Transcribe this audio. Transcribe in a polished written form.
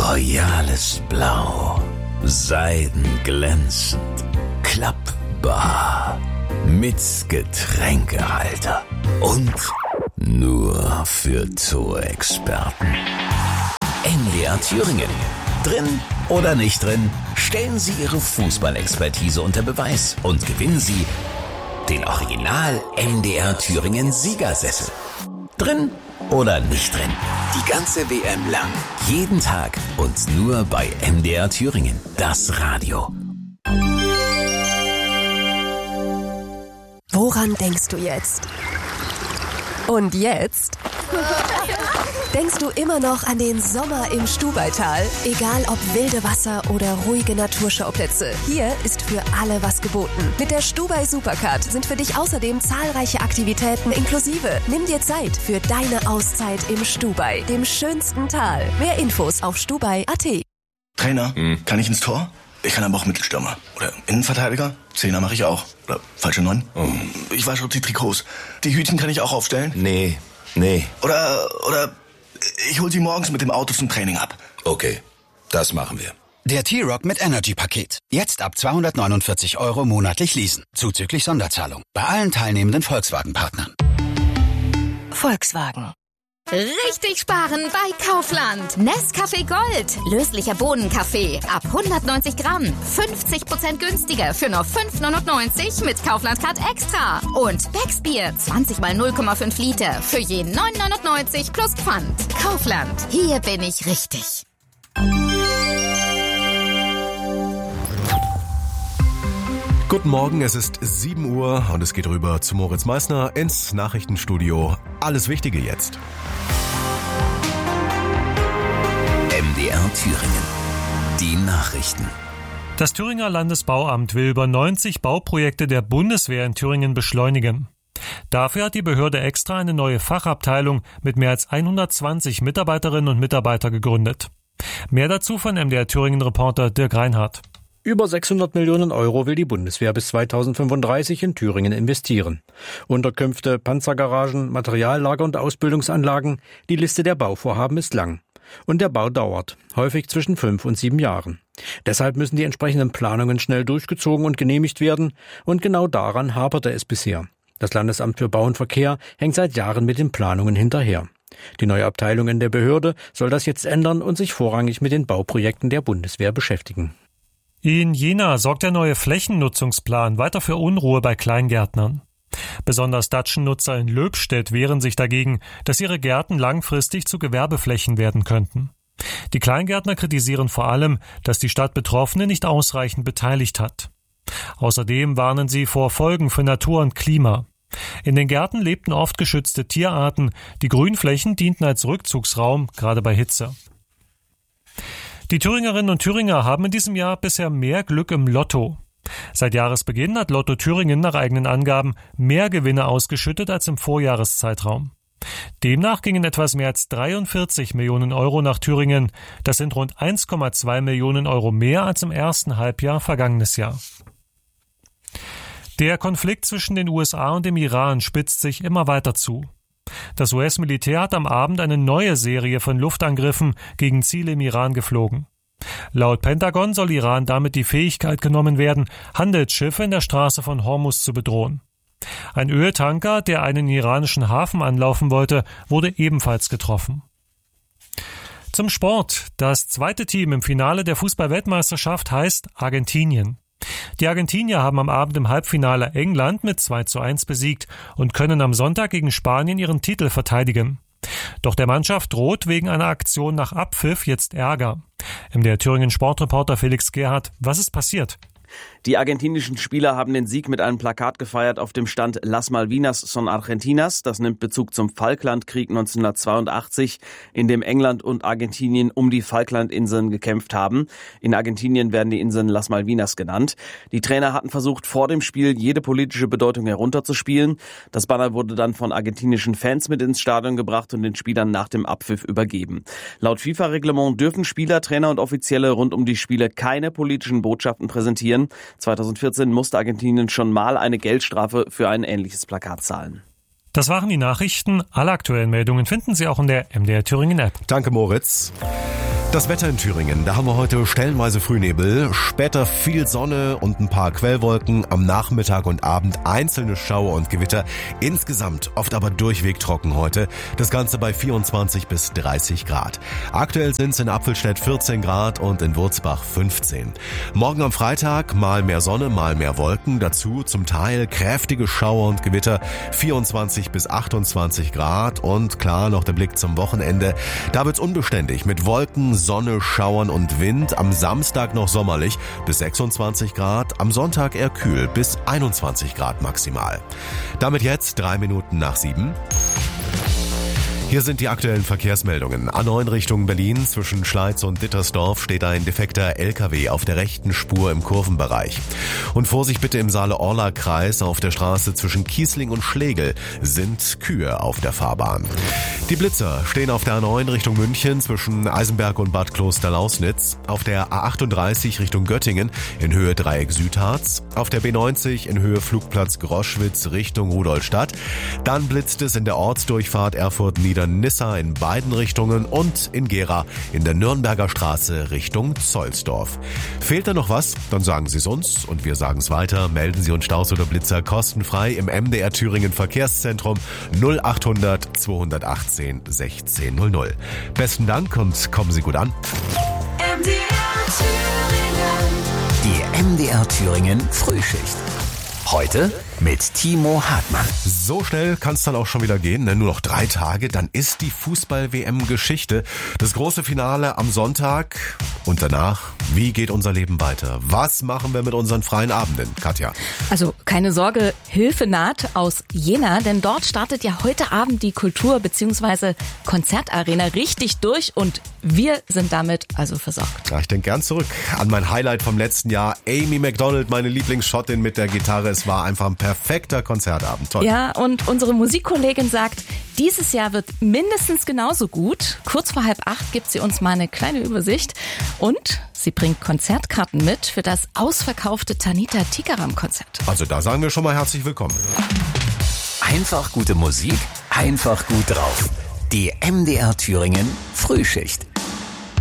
royales Blau, seidenglänzend, klappbar, mit Getränkehalter und nur für Tourexperten. MDR Thüringen. Drin oder nicht drin, stellen Sie Ihre Fußballexpertise unter Beweis und gewinnen Sie den Original MDR Thüringen Siegersessel. Drin oder nicht drin, die ganze WM lang, jeden Tag und nur bei MDR Thüringen, das Radio. Woran denkst du jetzt? Und jetzt? Denkst du immer noch an den Sommer im Stubaital? Egal ob wilde Wasser oder ruhige Naturschauplätze, hier ist für alle was geboten. Mit der Stubai Supercard sind für dich außerdem zahlreiche Aktivitäten inklusive. Nimm dir Zeit für deine Auszeit im Stubai, dem schönsten Tal. Mehr Infos auf stubai.at. Trainer, kann ich ins Tor? Ich kann aber auch Mittelstürmer. Oder Innenverteidiger? Zehner mache ich auch. Oder falsche 9? Ich wasche auch die Trikots. Die Hütchen kann ich auch aufstellen? Nee. Oder ich hol sie morgens mit dem Auto zum Training ab. Okay, das machen wir. Der T-Rock mit Energy-Paket. Jetzt ab 249 € monatlich leasen. Zuzüglich Sonderzahlung. Bei allen teilnehmenden Volkswagen-Partnern. Volkswagen. Richtig sparen bei Kaufland. Nescafé Gold. Löslicher Bohnenkaffee. Ab 190 Gramm. 50% günstiger für nur 5,99 mit Kaufland Card Extra. Und Becksbier. 20 mal 0,5 Liter. Für je 9,99 plus Pfand. Kaufland. Hier bin ich richtig. Guten Morgen, es ist 7 Uhr und es geht rüber zu Moritz Meissner ins Nachrichtenstudio. Alles Wichtige jetzt. MDR Thüringen. Die Nachrichten. Das Thüringer Landesbauamt will über 90 Bauprojekte der Bundeswehr in Thüringen beschleunigen. Dafür hat die Behörde extra eine neue Fachabteilung mit mehr als 120 Mitarbeiterinnen und Mitarbeitern gegründet. Mehr dazu von MDR Thüringen-Reporter Dirk Reinhardt. Über 600 Millionen € will die Bundeswehr bis 2035 in Thüringen investieren. Unterkünfte, Panzergaragen, Materiallager und Ausbildungsanlagen, die Liste der Bauvorhaben ist lang. Und der Bau dauert, häufig zwischen 5 und 7 Jahren. Deshalb müssen die entsprechenden Planungen schnell durchgezogen und genehmigt werden, und genau daran haperte es bisher. Das Landesamt für Bau und Verkehr hängt seit Jahren mit den Planungen hinterher. Die neue Abteilung in der Behörde soll das jetzt ändern und sich vorrangig mit den Bauprojekten der Bundeswehr beschäftigen. In Jena sorgt der neue Flächennutzungsplan weiter für Unruhe bei Kleingärtnern. Besonders Datschennutzer in Löbstedt wehren sich dagegen, dass ihre Gärten langfristig zu Gewerbeflächen werden könnten. Die Kleingärtner kritisieren vor allem, dass die Stadt Betroffene nicht ausreichend beteiligt hat. Außerdem warnen sie vor Folgen für Natur und Klima. In den Gärten lebten oft geschützte Tierarten, die Grünflächen dienten als Rückzugsraum, gerade bei Hitze. Die Thüringerinnen und Thüringer haben in diesem Jahr bisher mehr Glück im Lotto. Seit Jahresbeginn hat Lotto Thüringen nach eigenen Angaben mehr Gewinne ausgeschüttet als im Vorjahreszeitraum. Demnach gingen etwas mehr als 43 Millionen € nach Thüringen. Das sind rund 1,2 Millionen € mehr als im ersten Halbjahr vergangenes Jahr. Der Konflikt zwischen den USA und dem Iran spitzt sich immer weiter zu. Das US-Militär hat am Abend eine neue Serie von Luftangriffen gegen Ziele im Iran geflogen. Laut Pentagon soll Iran damit die Fähigkeit genommen werden, Handelsschiffe in der Straße von Hormuz zu bedrohen. Ein Öltanker, der einen iranischen Hafen anlaufen wollte, wurde ebenfalls getroffen. Zum Sport. Das zweite Team im Finale der Fußball-Weltmeisterschaft heißt Argentinien. Die Argentinier haben am Abend im Halbfinale England mit 2:1 besiegt und können am Sonntag gegen Spanien ihren Titel verteidigen. Doch der Mannschaft droht wegen einer Aktion nach Abpfiff jetzt Ärger. MDR Thüringen Sportreporter Felix Gerhardt, was ist passiert? Die argentinischen Spieler haben den Sieg mit einem Plakat gefeiert auf dem Stand Las Malvinas son Argentinas. Das nimmt Bezug zum Falklandkrieg 1982, in dem England und Argentinien um die Falklandinseln gekämpft haben. In Argentinien werden die Inseln Las Malvinas genannt. Die Trainer hatten versucht, vor dem Spiel jede politische Bedeutung herunterzuspielen. Das Banner wurde dann von argentinischen Fans mit ins Stadion gebracht und den Spielern nach dem Abpfiff übergeben. Laut FIFA-Reglement dürfen Spieler, Trainer und Offizielle rund um die Spiele keine politischen Botschaften präsentieren. 2014 musste Argentinien schon mal eine Geldstrafe für ein ähnliches Plakat zahlen. Das waren die Nachrichten. Alle aktuellen Meldungen finden Sie auch in der MDR Thüringen App. Danke, Moritz. Das Wetter in Thüringen, da haben wir heute stellenweise Frühnebel, später viel Sonne und ein paar Quellwolken, am Nachmittag und Abend einzelne Schauer und Gewitter, insgesamt oft aber durchweg trocken heute, das Ganze bei 24 bis 30 Grad. Aktuell sind es in Apfelstedt 14 Grad und in Wurzbach 15. Morgen am Freitag mal mehr Sonne, mal mehr Wolken, dazu zum Teil kräftige Schauer und Gewitter, 24 bis 28 Grad und klar noch der Blick zum Wochenende, da wird's unbeständig mit Wolken, Sonne, Schauern und Wind. Am Samstag noch sommerlich bis 26 Grad, am Sonntag eher kühl bis 21 Grad maximal. Damit jetzt 3 Minuten nach 7. Hier sind die aktuellen Verkehrsmeldungen. A9 Richtung Berlin zwischen Schleiz und Dittersdorf steht ein defekter LKW auf der rechten Spur im Kurvenbereich. Und Vorsicht bitte im Saale-Orla-Kreis auf der Straße zwischen Kiesling und Schlegel sind Kühe auf der Fahrbahn. Die Blitzer stehen auf der A9 Richtung München zwischen Eisenberg und Bad Kloster-Lausnitz, auf der A38 Richtung Göttingen in Höhe Dreieck Südharz, auf der B90 in Höhe Flugplatz Groschwitz Richtung Rudolstadt. Dann blitzt es in der Ortsdurchfahrt Erfurt-Niedernissa in beiden Richtungen und in Gera in der Nürnberger Straße Richtung Zollsdorf. Fehlt da noch was? Dann sagen Sie es uns und wir sagen es weiter. Melden Sie uns Staus oder Blitzer kostenfrei im MDR Thüringen Verkehrszentrum 0800 218 1600. Besten Dank und kommen Sie gut an. Die MDR Thüringen Frühschicht. Heute mit Timo Hartmann. So schnell kann es dann auch schon wieder gehen, ne? Nur noch 3 Tage, dann ist die Fußball-WM Geschichte. Das große Finale am Sonntag und danach, wie geht unser Leben weiter? Was machen wir mit unseren freien Abenden, Katja? Also keine Sorge, Hilfe naht aus Jena, denn dort startet ja heute Abend die Kultur- bzw. Konzertarena richtig durch und wir sind damit also versorgt. Ja, ich denke gern zurück an mein Highlight vom letzten Jahr. Amy Macdonald, meine Lieblingsschottin mit der Gitarre. Es war einfach ein perfekter Konzertabend. Toll. Ja, und unsere Musikkollegin sagt, dieses Jahr wird mindestens genauso gut. Kurz vor 7:30 gibt sie uns mal eine kleine Übersicht und sie bringt Konzertkarten mit für das ausverkaufte Tanita Tikaram-Konzert. Also da sagen wir schon mal herzlich willkommen. Einfach gute Musik, einfach gut drauf. Die MDR Thüringen Frühschicht.